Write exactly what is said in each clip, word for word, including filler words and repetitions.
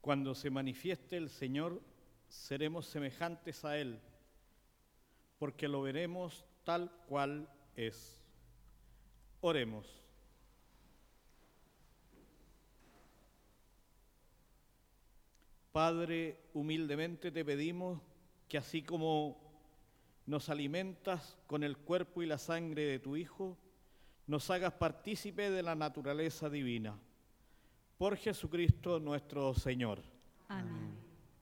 Cuando se manifieste el Señor, seremos semejantes a Él, porque lo veremos tal cual es. Oremos. Padre, humildemente te pedimos que así como nos alimentas con el cuerpo y la sangre de tu Hijo, nos hagas partícipe de la naturaleza divina. Por Jesucristo nuestro Señor. Amén.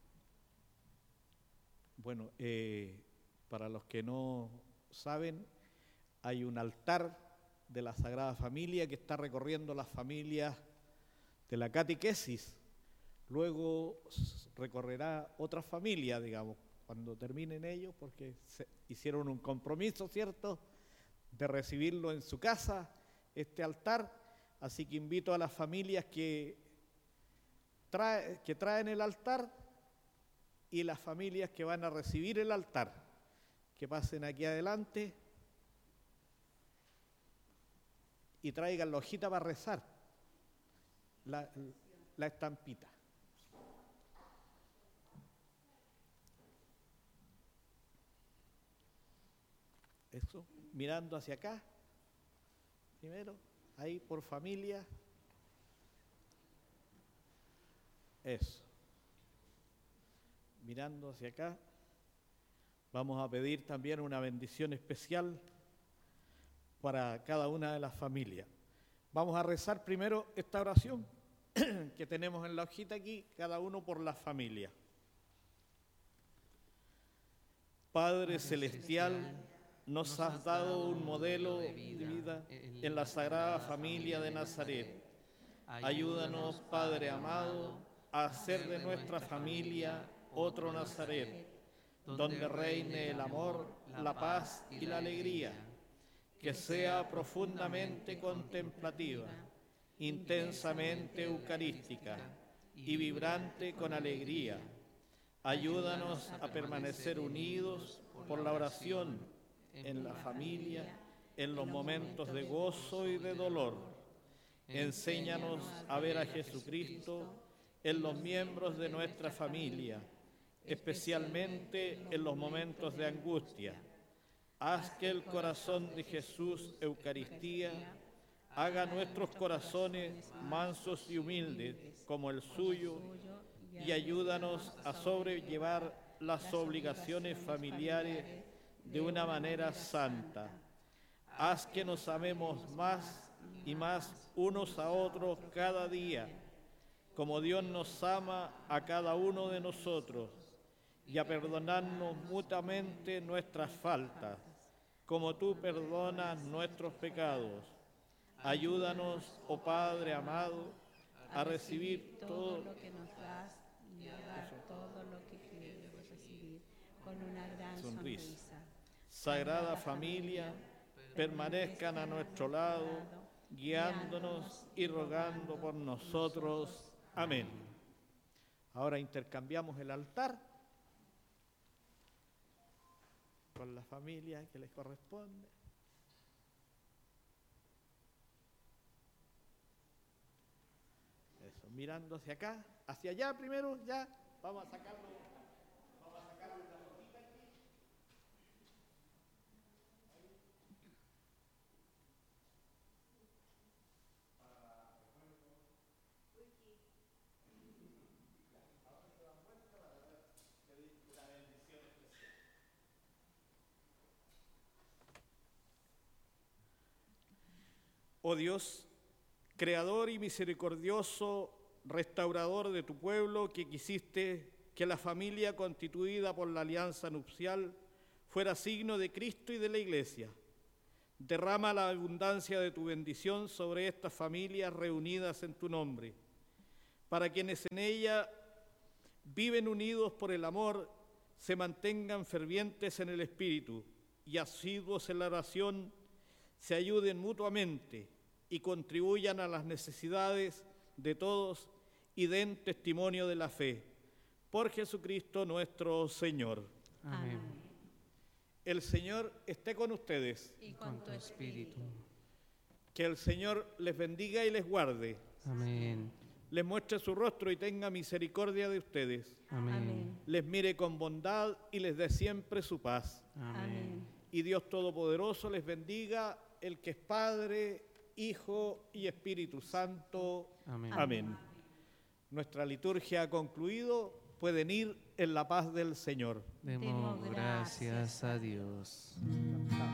Bueno, eh, para los que no saben, hay un altar de la Sagrada Familia que está recorriendo las familias de la catequesis. Luego recorrerá otras familias, digamos, cuando terminen ellos, porque se hicieron un compromiso, ¿cierto?, de recibirlo en su casa, este altar. Así que invito a las familias que, trae, que traen el altar y las familias que van a recibir el altar, que pasen aquí adelante y traigan la hojita para rezar, la, la estampita. Eso, mirando hacia acá, primero, ahí por familia. Eso. Mirando hacia acá, vamos a pedir también una bendición especial para cada una de las familias. Vamos a rezar primero esta oración que tenemos en la hojita aquí, cada uno por la familia. Padre, Padre celestial, celestial, nos has dado un modelo de vida en la Sagrada Familia de Nazaret. Ayúdanos, Padre amado, a hacer de nuestra familia otro Nazaret, donde reine el amor, la paz y la alegría, que sea profundamente contemplativa, intensamente eucarística y vibrante con alegría. Ayúdanos a permanecer unidos por la oración en la familia, en los momentos de gozo y de dolor. Enséñanos a ver a Jesucristo en los miembros de nuestra familia, especialmente en los momentos de angustia. Haz que el corazón de Jesús, Eucaristía, haga nuestros corazones mansos y humildes como el suyo, y ayúdanos a sobrellevar las obligaciones familiares de una manera santa. Haz que nos amemos más y más unos a otros cada día, como Dios nos ama a cada uno de nosotros, y a perdonarnos mutuamente nuestras faltas, como tú perdonas nuestros pecados. Ayúdanos, oh Padre amado, a recibir todo lo que nos das y a dar todo lo que queremos recibir con una gran sonrisa. sonrisa. Sagrada Familia, permanezcan a nuestro lado, guiándonos y rogando por nosotros. Amén. Ahora intercambiamos el altar con la familia que les corresponde. Eso, mirando hacia acá, hacia allá primero, ya, vamos a sacarlo. Vamos a sacarlo de la hojita aquí. Oh Dios, creador y misericordioso, restaurador de tu pueblo, que quisiste que la familia constituida por la alianza nupcial fuera signo de Cristo y de la Iglesia. Derrama la abundancia de tu bendición sobre estas familias reunidas en tu nombre, para quienes en ella viven unidos por el amor, se mantengan fervientes en el espíritu y asiduos en la oración, se ayuden mutuamente y contribuyan a las necesidades de todos y den testimonio de la fe. Por Jesucristo nuestro Señor. Amén. El Señor esté con ustedes. Y con tu espíritu. Que el Señor les bendiga y les guarde. Amén. les muestre su rostro y tenga misericordia de ustedes. Amén. Les mire con bondad y les dé siempre su paz. Amén. Y Dios Todopoderoso les bendiga, el que es Padre, Hijo y Espíritu Santo. Amén. Amén. Nuestra liturgia ha concluido. Pueden ir en la paz del Señor. Demos Demos gracias gracias a Dios.